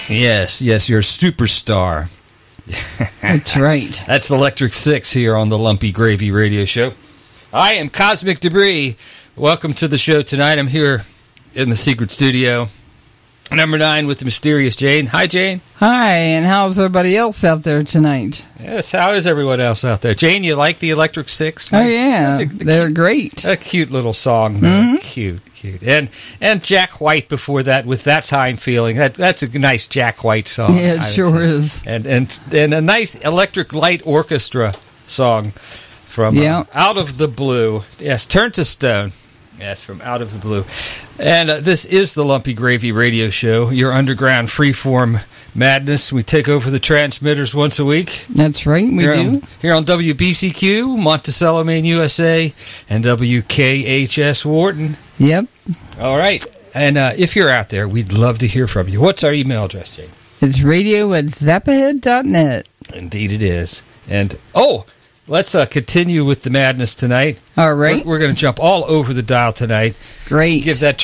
Yes, you're a superstar. That's right. That's the Electric Six here on the Lumpy Gravy Radio Show. I am Cosmic Debris. Welcome to the show tonight. I'm here in the secret studio. Number 9 with the mysterious Jane. Hi, Jane. Hi, and how's everybody else out there tonight? Yes, how is everyone else out there? Jane, you like the Electric Six? Oh, yeah. They're great. A cute little song. Mm-hmm. Cute. And Jack White before that with That's How I'm Feeling. That's a nice Jack White song. Yeah, it sure is. And a nice Electric Light Orchestra song from Out of the Blue. Yes, Turn to Stone. Yes, from Out of the Blue. And this is the Lumpy Gravy Radio Show, your underground freeform madness. We take over the transmitters once a week. That's right, we do. Here on WBCQ, Monticello, Maine, USA, and WKHS Wharton. Yep. All right. And if you're out there, we'd love to hear from you. What's our email address, Jane? It's radio@zappahead.net. Indeed it is. And, let's continue with the madness tonight. All right. We're going to jump all over the dial tonight. Great. Give that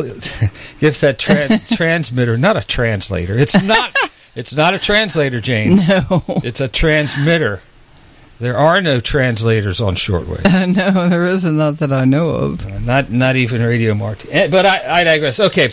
transmitter, not a translator. It's not a translator, Jane. No. It's a transmitter. There are no translators on shortwave. No, there isn't, not that I know of. Not even Radio Marti. But I digress. Okay.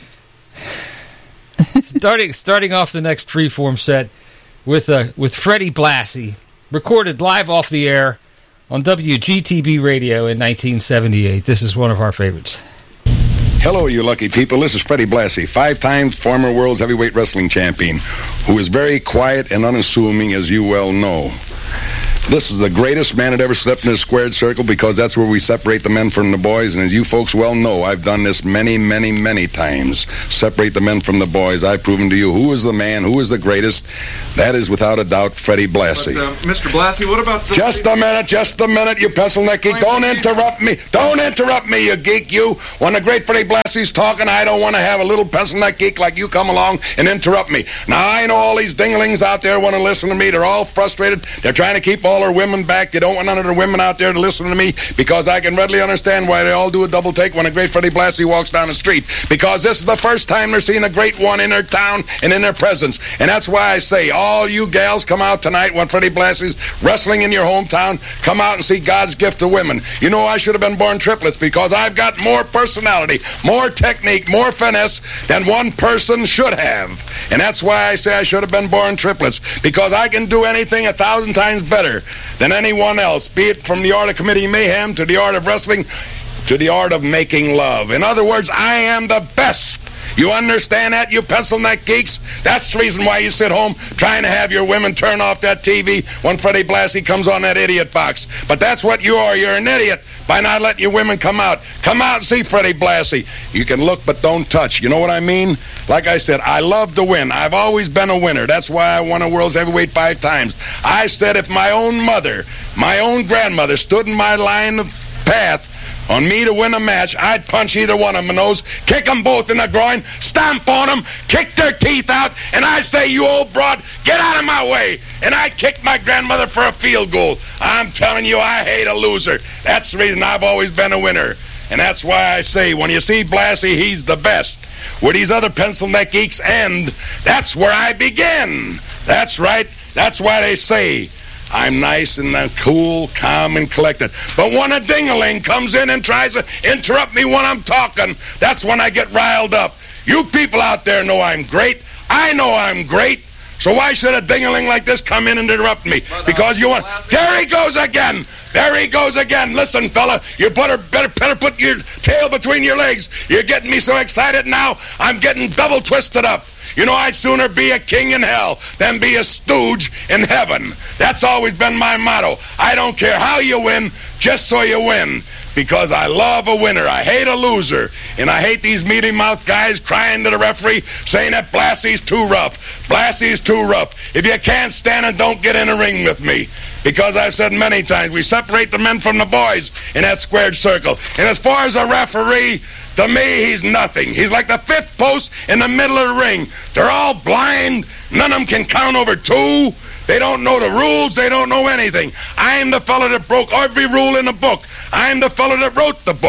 Starting off the next freeform set with Freddie Blassie. Recorded live off the air on WGTB Radio in 1978. This is one of our favorites. Hello, you lucky people. This is Freddie Blassie, 5-time former World's Heavyweight Wrestling Champion, who is very quiet and unassuming, as you well know. This is the greatest man that ever stepped in a squared circle, because that's where we separate the men from the boys. And as you folks well know, I've done this many, many, many times. Separate the men from the boys. I've proven to you who is the man, who is the greatest. That is, without a doubt, Freddie Blassie. But, Mr. Blassie, what about the... Just a minute, you pencil neck geek. Don't interrupt me. Don't interrupt me, you geek, you. When the great Freddie Blassie's talking, I don't want to have a little pencil neck geek like you come along and interrupt me. Now, I know all these dinglings out there want to listen to me. They're all frustrated. They're trying to keep all their women back. They don't want none of their women out there to listen to me, because I can readily understand why they all do a double take when a great Freddie Blassie walks down the street, because this is the first time they're seeing a great one in their town and in their presence. And that's why I say, all you gals come out tonight when Freddie Blassie's wrestling in your hometown. Come out and see God's gift to women. You know, I should have been born triplets, because I've got more personality, more technique, more finesse than one person should have. And that's why I say I should have been born triplets, because I can do anything 1,000 times better than anyone else, be it from the art of committing mayhem to the art of wrestling to the art of making love. In other words, I am the best. You understand that, you pencil neck geeks? That's the reason why you sit home trying to have your women turn off that TV when Freddie Blassie comes on that idiot box. But that's what you are. You're an idiot by not letting your women come out. Come out and see Freddie Blassie. You can look but don't touch. You know what I mean? Like I said, I love to win. I've always been a winner. That's why I won a World's Heavyweight 5 times. I said if my own mother, my own grandmother stood in my line of path on me to win a match, I'd punch either one of them in the nose, kick them both in the groin, stomp on them, kick their teeth out, and I'd say, you old broad, get out of my way. And I'd kick my grandmother for a field goal. I'm telling you, I hate a loser. That's the reason I've always been a winner. And that's why I say, when you see Blassie, he's the best. Where these other pencil neck geeks end, that's where I begin. That's right. That's why they say I'm nice and cool, calm, and collected. But when a ding-a-ling comes in and tries to interrupt me when I'm talking, that's when I get riled up. You people out there know I'm great. I know I'm great. So why should a ding-a-ling like this come in and interrupt me? Because you want... There he goes again. There he goes again. Listen, fella, you better put your tail between your legs. You're getting me so excited now, I'm getting double twisted up. You know, I'd sooner be a king in hell than be a stooge in heaven. That's always been my motto. I don't care how you win, just so you win. Because I love a winner. I hate a loser. And I hate these meaty-mouthed guys crying to the referee, saying that Blassie's too rough. Blassie's too rough. If you can't stand it, don't get in a ring with me. Because I've said many times, we separate the men from the boys in that squared circle. And as far as a referee, to me, he's nothing. He's like the fifth post in the middle of the ring. They're all blind. None of them can count over 2. They don't know the rules. They don't know anything. I'm the fellow that broke every rule in the book. I'm the fellow that wrote the book.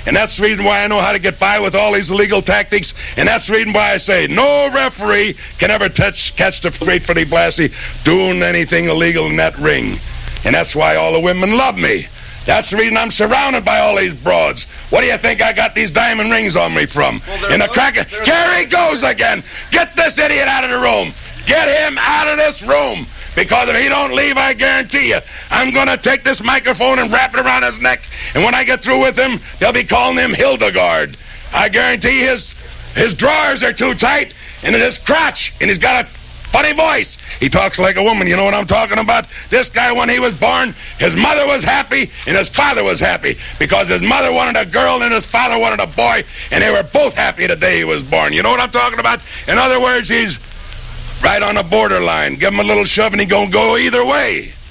And that's the reason why I know how to get by with all these illegal tactics. And that's the reason why I say no referee can ever catch the great Freddie Blassie doing anything illegal in that ring. And that's why all the women love me. That's the reason I'm surrounded by all these broads. What do you think I got these diamond rings on me from? In the cracker. Here he goes again. Get this idiot out of the room. Get him out of this room. Because if he don't leave, I guarantee you, I'm going to take this microphone and wrap it around his neck. And when I get through with him, they'll be calling him Hildegard. I guarantee his drawers are too tight, and in his crotch, and he's got a funny voice. He talks like a woman, you know what I'm talking about? This guy, when he was born, his mother was happy, and his father was happy. Because his mother wanted a girl, and his father wanted a boy, and they were both happy the day he was born. You know what I'm talking about? In other words, he's right on the borderline. Give him a little shove and he's going to go either way.